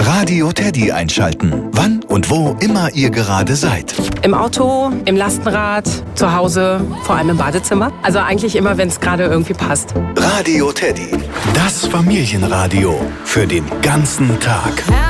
Radio Teddy einschalten. Wann und wo immer ihr gerade seid. Im Auto, im Lastenrad, zu Hause, vor allem im Badezimmer. Also eigentlich immer, wenn es gerade irgendwie passt. Radio Teddy. Das Familienradio für den ganzen Tag.